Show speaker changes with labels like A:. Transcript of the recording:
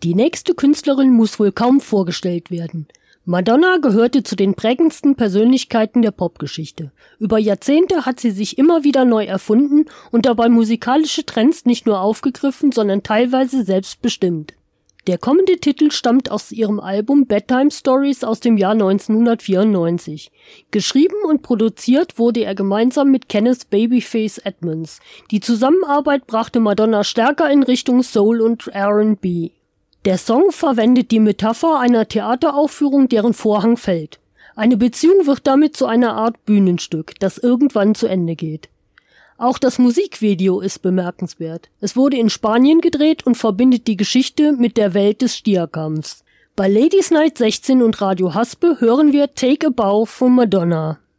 A: Die nächste Künstlerin muss wohl kaum vorgestellt werden. Madonna gehörte zu den prägendsten Persönlichkeiten der Popgeschichte. Über Jahrzehnte hat sie sich immer wieder neu erfunden und dabei musikalische Trends nicht nur aufgegriffen, sondern teilweise selbst bestimmt. Der kommende Titel stammt aus ihrem Album Bedtime Stories aus dem Jahr 1994. Geschrieben und produziert wurde er gemeinsam mit Kenneth Babyface Edmonds. Die Zusammenarbeit brachte Madonna stärker in Richtung Soul und R&B. Der Song verwendet die Metapher einer Theateraufführung, deren Vorhang fällt. Eine Beziehung wird damit zu einer Art Bühnenstück, das irgendwann zu Ende geht. Auch das Musikvideo ist bemerkenswert. Es wurde in Spanien gedreht und verbindet die Geschichte mit der Welt des Stierkampfs. Bei Ladies Night 16 und Radio Haspe hören wir Take a Bow von Madonna.